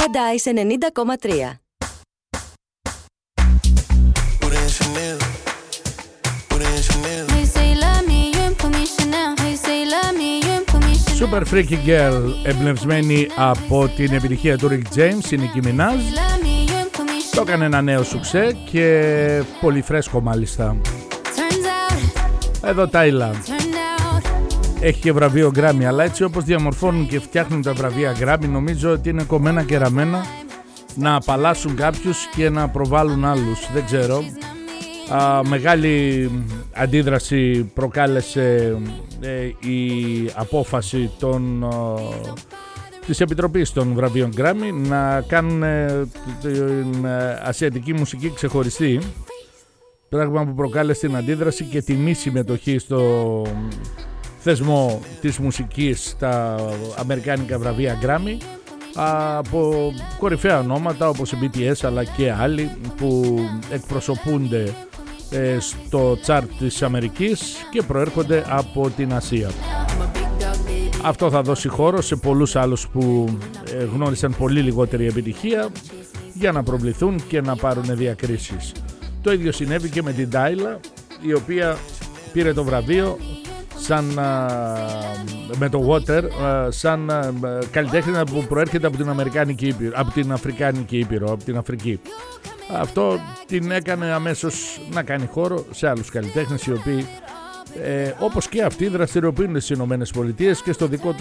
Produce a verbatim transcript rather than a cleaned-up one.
Paradise ενενήντα κόμμα τρία. Super Freaky Girl, εμπνευσμένη από την επιτυχία του Rick James, η Nicki Minaj. Το έκανε ένα νέο σουξέ και πολύ φρέσκο μάλιστα. Εδώ Τάιλα. Έχει και βραβείο Grammy, αλλά έτσι όπως διαμορφώνουν και φτιάχνουν τα βραβεία Grammy, νομίζω ότι είναι κομμένα και ραμμένα να απαλλάσσουν κάποιους και να προβάλλουν άλλους. Δεν ξέρω. Α, μεγάλη αντίδραση προκάλεσε ε, η απόφαση των, ε, της Επιτροπής των βραβείων Grammy να κάνουν ε, την ε, ασιατική μουσική ξεχωριστή, πράγμα που προκάλεσε την αντίδραση και τη μη συμμετοχή στο θεσμό της μουσικής στα αμερικάνικα βραβεία Grammy από κορυφαία ονόματα όπως η μπι τι ες αλλά και άλλοι που εκπροσωπούνται στο τσάρτ της Αμερικής και προέρχονται από την Ασία. Αυτό θα δώσει χώρο σε πολλούς άλλους που γνώρισαν πολύ λιγότερη επιτυχία για να προβληθούν και να πάρουν διακρίσεις. Το ίδιο συνέβη και με την Τάιλα, η οποία πήρε το βραβείο σαν, με το Water σαν καλλιτέχνη που προέρχεται από την, Αμερικάνικη Ήπειρο, από την Αφρικάνικη Ήπειρο, από την Αφρική. Αυτό την έκανε αμέσως να κάνει χώρο σε άλλους καλλιτέχνες οι οποίοι ε, όπως και αυτοί δραστηριοποιούνται στις Ηνωμένες Πολιτείες και στο δικό